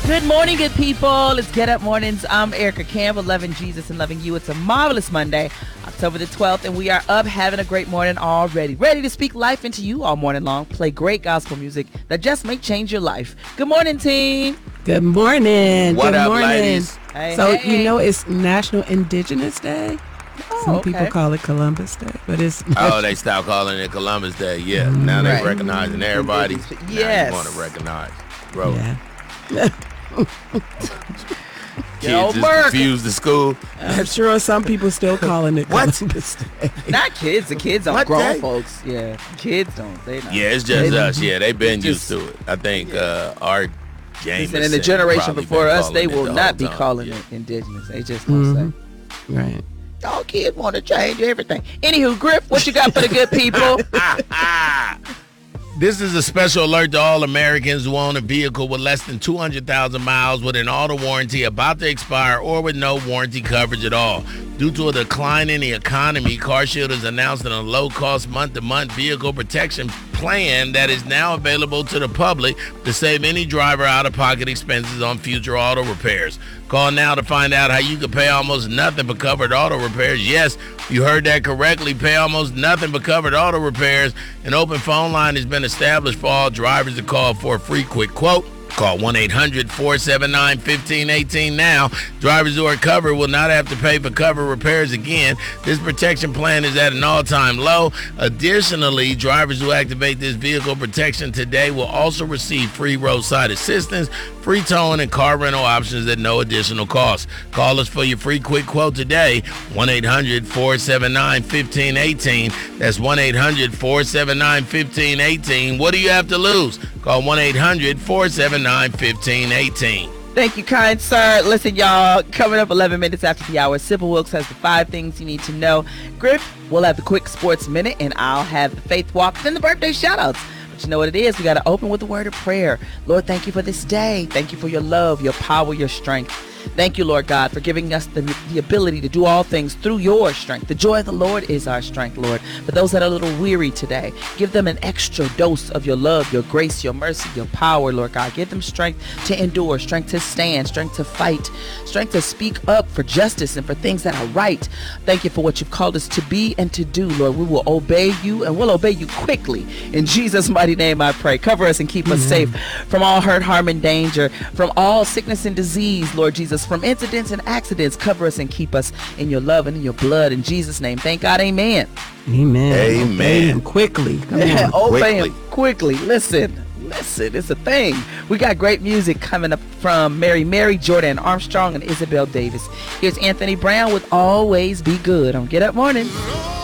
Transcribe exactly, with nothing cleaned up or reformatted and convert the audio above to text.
Good morning, good people. It's Get Up Mornings. I'm Erica Campbell, loving Jesus and loving you. It's a marvelous Monday, October the twelfth, and we are up having a great morning already. Ready to speak life into you all morning long. Play great gospel music that just may change your life. Good morning, team. Good morning. What good up, morning. ladies? Hey, so, hey. you know, it's National Indigenous Day. Oh, Some okay. people call it Columbus Day, but it's... Oh, they stopped calling it Columbus Day. Yeah, now they Right. recognizing everybody. Yes. Now you want to recognize, bro. Yeah. Kids Yo, just America. confused the school. I'm sure some people still calling it What? Columbus Day. Not kids. The kids don't. What Grown day? folks. Yeah. Kids don't. They not. Yeah, it's just They- us. Yeah, they've been Just- used to it. I think uh, our game. Listen, and the generation before us, they will not be calling yeah. it indigenous. They just don't Mhm. say. Right. Y'all kids want to change everything. Anywho, Griff, what you got for the good people? This is a special alert to all Americans who own a vehicle with less than two hundred thousand miles with an auto warranty about to expire or with no warranty coverage at all. Due to a decline in the economy, CarShield is announcing a low-cost month-to-month vehicle protection plan that is now available to the public to save any driver out-of-pocket expenses on future auto repairs. Call now to find out how you can pay almost nothing for covered auto repairs. Yes, you heard that correctly. Pay almost nothing for covered auto repairs. An open phone line has been established for all drivers to call for a free quick quote. Call one eight hundred four seven nine one five one eight now. Drivers who are covered will not have to pay for cover repairs again. This protection plan is at an all-time low. Additionally, drivers who activate this vehicle protection today will also receive free roadside assistance, free towing, and car rental options at no additional cost. Call us for your free quick quote today, one eight hundred four seven nine one five one eight. That's one eight hundred four seven nine one five one eight. What do you have to lose? Call one eight hundred four seven nine one five one eight. Thank you, kind sir. Listen, y'all, coming up eleven minutes after the hour, Sybil Wilkes has the five things you need to know. Griff, we'll have the quick sports minute, and I'll have the faith walk, then the birthday shout-outs. But you know what it is? We got to open with a word of prayer. Lord, thank you for this day. Thank you for your love, your power, your strength. Thank you, Lord God, for giving us the, the ability to do all things through your strength. The joy of the Lord is our strength, Lord. For those that are a little weary today, give them an extra dose of your love, your grace, your mercy, your power, Lord God. Give them strength to endure, strength to stand, strength to fight, strength to speak up for justice and for things that are right. Thank you for what you've called us to be and to do, Lord. We will obey you, and we'll obey you quickly. In Jesus' mighty name I pray. Cover us and keep us safe from all hurt, harm, and danger, from all sickness and disease, Lord Jesus, from incidents and accidents. Cover us and keep us in your love and in your blood. In Jesus' name, thank God, amen. Amen. Amen. Obey him quickly. Come on. Obey quickly. him quickly. Listen, listen, it's a thing. We got great music coming up from Mary Mary, Jordan Armstrong, and Isabel Davis. Here's Anthony Brown with Always Be Good on Get Up Morning.